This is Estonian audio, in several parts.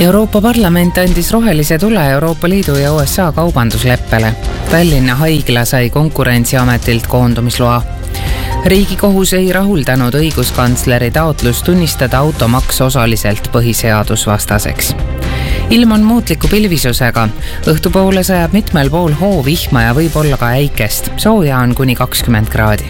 Euroopa Parlament andis rohelise tule Euroopa Liidu ja USA kaubandusleppele. Tallinna haigla sai Konkurentsiametilt koondumisloa. Riigikohus ei rahuldanud õiguskantsleri taotlust tunnistada automaks osaliselt põhiseadusvastaseks. Ilm on muutliku pilvisusega. Õhtupoole sajab mitmel pool hoovihma ja võib olla ka äikest. Sooja on kuni 20 kraadi.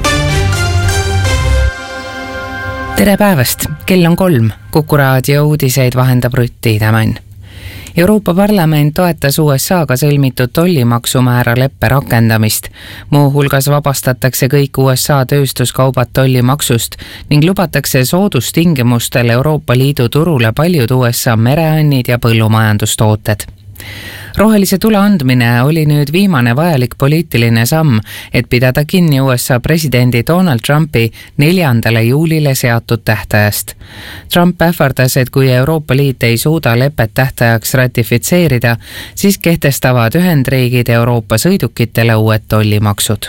Tere päevast, kell on 3. Kuku raadio uudiseid vahendab Rutti Tämänn. Euroopa Parlament toetas USA-ga sõlmitud tollimaksumäära leppe rakendamist. Muuhulgas vabastatakse kõik USA tööstuskaubad tollimaksust ning lubatakse soodustingimustel Euroopa Liidu turule paljud USA mereannid ja põllumajandustooted. Rohelise tule andmine oli nüüd viimane vajalik poliitiline samm, et pidada kinni USA presidendi Donald Trumpi 4. juulile seatud tähtajast. Trump ähvardas, et kui Euroopa Liit ei suuda lepet tähtajaks ratifitseerida, siis kehtestavad Ühendriigid Euroopa sõidukitele uued tollimaksud.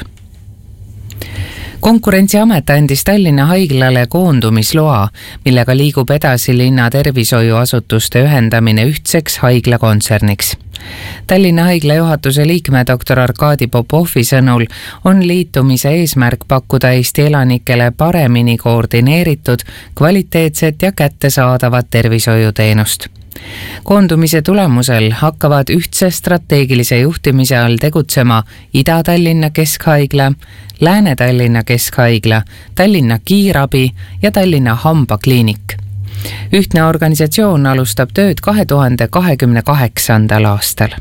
Konkurentsiamet andis Tallinna haiglale koondumisloa, millega liigub edasi linna tervishoiuasutuste ühendamine ühtseks haiglakontserniks. Tallinna haigla juhatuse liikme Dr. Arkadi Popovi sõnul on liitumise eesmärk pakkuda Eesti elanikele paremini koordineeritud, kvaliteetset ja kättesaadavat tervishoiuteenust. Koondumise tulemusel hakkavad ühtse strateegilise juhtimise all tegutsema Ida-Tallinna Keskhaigla, Lääne-Tallinna Keskhaigla, Tallinna Kiirabi ja Tallinna Hambakliinik. Ühtne organisatsioon alustab tööd 2028. aastal.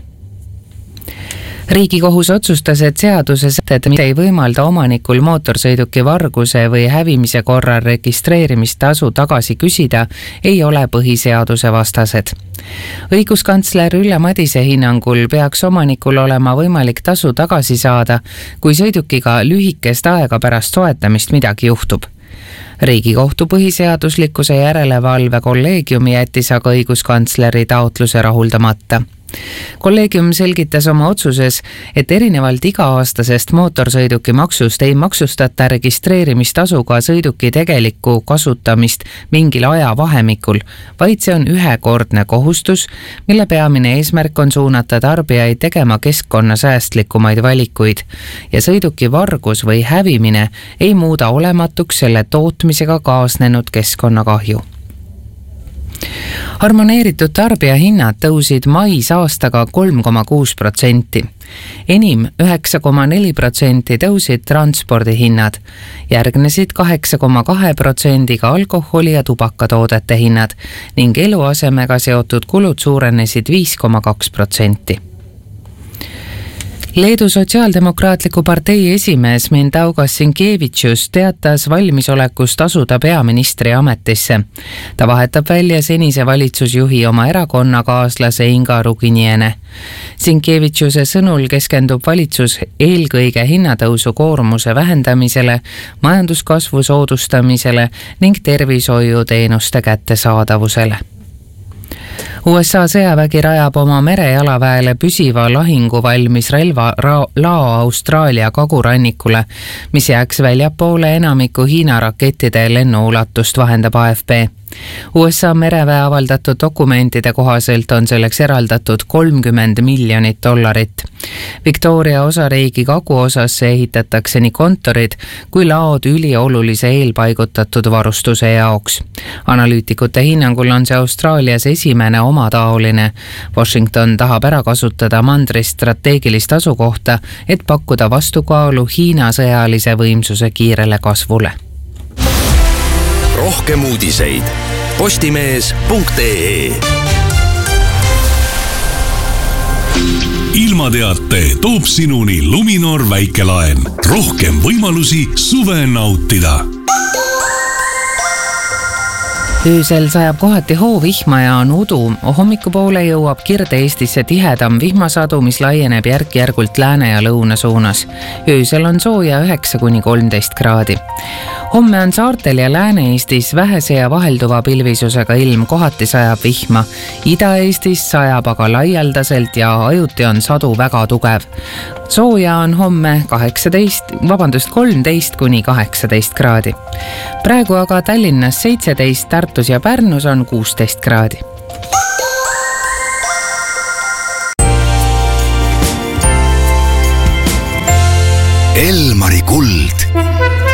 Riigikohus otsustas, et seaduse sätted, mis ei võimalda omanikul mootorsõiduki varguse või hävimise korral registreerimistasu tagasi küsida, ei ole põhiseaduse vastased. Õiguskantsler Ülle Madise hinnangul peaks omanikul olema võimalik tasu tagasi saada, kui sõidukiga lühikest aega pärast soetamist midagi juhtub. Riigikohtu põhiseaduslikkuse järelevalve kolleegium jättis aga õiguskantsleri taotluse rahuldamata. Kolleegium selgitas oma otsuses, et erinevalt iga-aastasest mootorsõiduki maksust ei maksustata registreerimistasuga sõiduki tegelikku kasutamist mingil ajavahemikul, vaid see on ühekordne kohustus, mille peamine eesmärk on suunata tarbijaid tegema keskkonnasäästlikumaid valikuid ja sõiduki vargus või hävimine ei muuda olematuks selle tootmisega kaasnenud keskkonnakahju. Harmoneeritud tarbijahinnad tõusid mais aastaga 3,6%. Enim 9,4% tõusid transpordihinnad. Järgnesid 8,2%-ga alkoholi ja tubakatoodete hinnad ning eluasemega seotud kulud suurenesid 5,2%. Leedu Sotsiaaldemokraatliku partei esimees Mindaugas Sinkevičius teatas valmisolekust asuda peaministri ametisse. Ta vahetab välja senise valitsusjuhi oma erakonnakaaslase Inga Ruginiene. Sinkevičiuse sõnul keskendub valitsus eelkõige hinnatõusu koormuse vähendamisele, majanduskasvu soodustamisele ning tervishoiuteenuste kättesaadavusele. USA sõjavägi rajab oma merejalaväele püsiva lahinguvalmis relvalao Austraalia kagurannikule, mis jääks väljapoole enamiku Hiina rakettide lennuulatust, vahendab AFP. USA mereväe avaldatud dokumentide kohaselt on selleks eraldatud $30 miljonit. Victoria osariigi kaguosasse ehitatakse nii kontorid kui laod üliolulise eelpaigutatud varustuse jaoks. Analüütikute hinnangul on see Austraalias esimene omataoline. Washington tahab ära kasutada mandri strateegilist asukohta, et pakkuda vastukaalu Hiina sõjalise võimsuse kiirele kasvule. Rohkem uudiseid postimees.ee. Ilmateate toob sinuni Luminor väikelaen. Rohkem võimalusi suve nautida. Öösel sajab kohati hoovihma ja on udu. Hommikupoole jõuab Kirde-Eestisse tihedam vihmasadu, mis laieneb järk-järgult lääne ja lõuna suunas. Öösel on sooja 9–13 kraadi. Homme on saartel ja Lääne-Eestis vähese ja vahelduva pilvisusega ilm, kohati sajab vihma. Ida-Eestis sajab aga laialdaselt ja ajuti on sadu väga tugev. Sooja on homme 13–18 kraadi. Praegu aga Tallinnas 17, Tartus ja Pärnus on 16 kraadi. Elmari kuld